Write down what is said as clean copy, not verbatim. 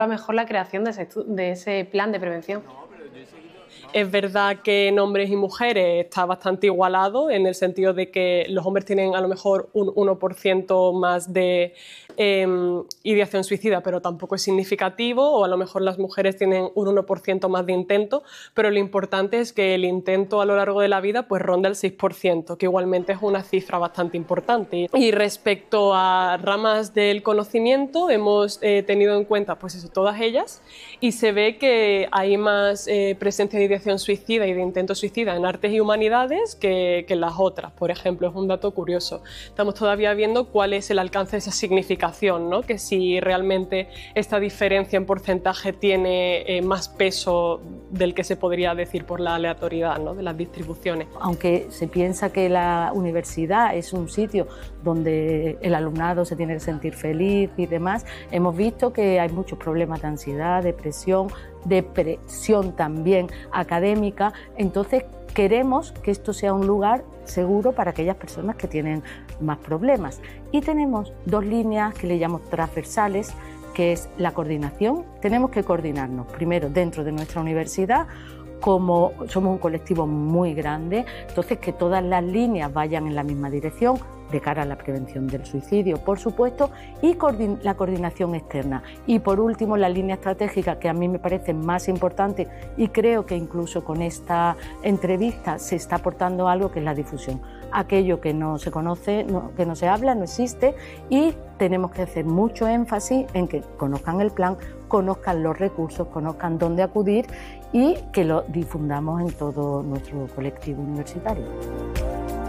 mejor la creación de ese plan de prevención. Es verdad que en hombres y mujeres está bastante igualado, en el sentido de que los hombres tienen a lo mejor un 1% más de ideación suicida, pero tampoco es significativo, o a lo mejor las mujeres tienen un 1% más de intento, pero lo importante es que el intento a lo largo de la vida pues ronda el 6%, que igualmente es una cifra bastante importante. Y respecto a ramas del conocimiento, hemos tenido en cuenta pues eso, todas ellas, y se ve que hay más presencia de ideación suicida y de intento suicida en artes y humanidades que en las otras, por ejemplo. Es un dato curioso. Estamos todavía viendo cuál es el alcance de esa significación, ¿no? Que si realmente esta diferencia en porcentaje tiene más peso del que se podría decir por la aleatoriedad, ¿no? De las distribuciones. Aunque se piensa que la universidad es un sitio donde el alumnado se tiene que sentir feliz y demás, hemos visto que hay muchos problemas de ansiedad, depresión también académica. Entonces queremos que esto sea un lugar seguro para aquellas personas que tienen más problemas. Y tenemos dos líneas que le llamamos transversales, que es la coordinación. Tenemos que coordinarnos primero dentro de nuestra universidad, como somos un colectivo muy grande, entonces que todas las líneas vayan en la misma dirección de cara a la prevención del suicidio, por supuesto, y la coordinación externa. Y por último, la línea estratégica, que a mí me parece más importante, y creo que incluso con esta entrevista se está aportando algo, que es la difusión. Aquello que no se conoce, que no se habla, no existe, y tenemos que hacer mucho énfasis en que conozcan el plan, conozcan los recursos, conozcan dónde acudir y que lo difundamos en todo nuestro colectivo universitario.